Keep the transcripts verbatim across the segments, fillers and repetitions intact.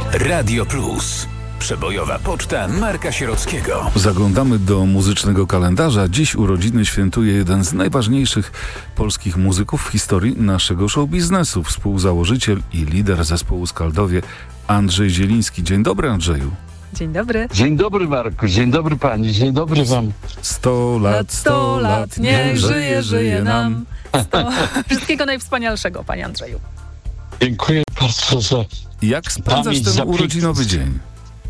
Radio Plus. Przebojowa poczta Marka Sierockiego. Zaglądamy do muzycznego kalendarza. Dziś urodziny świętuje jeden z najważniejszych polskich muzyków w historii naszego show biznesu. Współzałożyciel i lider zespołu Skaldowie Andrzej Zieliński. Dzień dobry, Andrzeju. Dzień dobry. Dzień dobry, Marku. Dzień dobry pani. Dzień dobry wam. Sto lat, sto lat, niech żyje, żyje nam. sto... Wszystkiego najwspanialszego, panie Andrzeju. Dziękuję bardzo za... Jak spędzasz ten za urodzinowy dzień?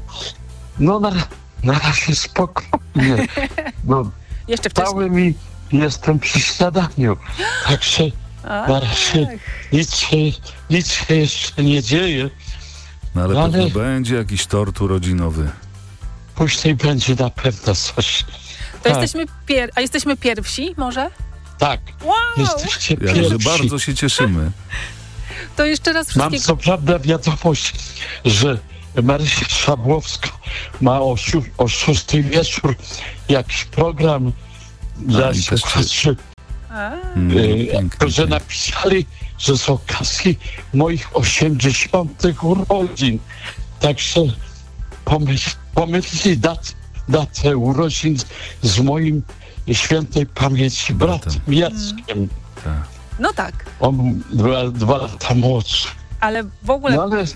No na, na razie spokojnie. No, Jeszcze wcześniej. stałem i jestem przy śniadaniu. Także Ach. na razie nic się, nic się jeszcze nie dzieje. No ale, Ale- pewno będzie jakiś tort urodzinowy. Później będzie na pewno coś. To Tak. jesteśmy pier... A jesteśmy pierwsi może? Tak, Wow! jesteście Jakże pierwsi. bardzo się cieszymy. To jeszcze raz Mam wszystkiego... co prawda wiadomość, że Marysia Szabłowska ma o, siu, o szóstej wieczór jakiś program dla i też słuchaczy, A, Mm, y, pięknie, że napisali, że z okazji moich osiemdziesiątych urodzin. Także pomyśl, pomyśli dat, datę urodzin z moim świętej pamięci bratem Bratem. Jackiem. tak. no tak, On dwa, dwa lata młodszy. ale w ogóle... No ale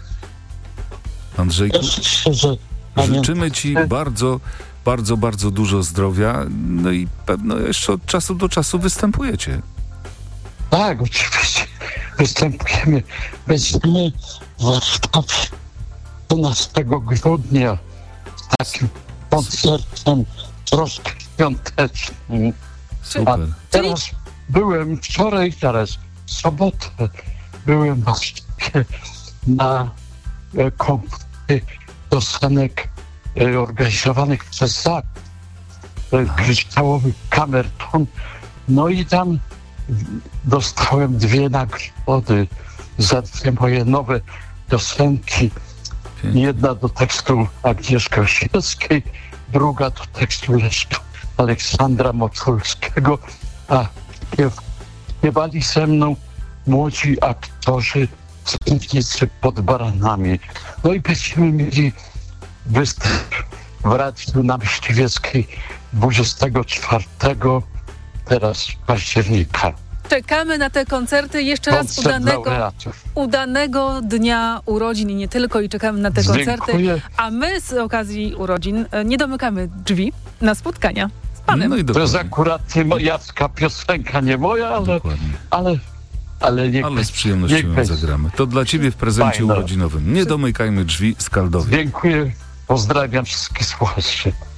Andrzejku, cieszę się, że życzymy ci bardzo, bardzo, bardzo dużo zdrowia. No i pewno jeszcze od czasu do czasu występujecie. Tak, oczywiście występujemy. Będziemy w Warszawie dwunastego grudnia z takim koncertem troszkę świątecznym. A Super. teraz byłem wczoraj, teraz w sobotę byłem właściwie na e, konkursie piosenek e, organizowanych przez Z A K, e, kryształowy kamerton. No i tam dostałem dwie nagrody za dwie moje nowe piosenki. Pięknie. Jedna do tekstu Agnieszki Osieckiej, druga do tekstu Leszka Aleksandra Moculskiego, a śpiew, śpiewali ze mną młodzi aktorzy z Piwnicy pod Baranami. No i będziemy mieli występ w Radiu na Myśliwieckiej dwudziestego czwartego teraz października. Czekamy na te koncerty. Jeszcze raz Koncert udanego, laureatów. udanego dnia urodzin i nie tylko. I czekamy na te koncerty. Dziękuję. A my z okazji urodzin e, nie domykamy drzwi na spotkania z panem. No i To jest dokładnie. akurat nie moja piosenka, nie moja, ale, dokładnie. ale, ale niech Ale z będzie. przyjemnością Niech ją będzie. zagramy. To dla ciebie w prezencie Fajne. urodzinowym. Nie domykajmy drzwi Skaldowi. Dziękuję, pozdrawiam wszystkich słuchaczy.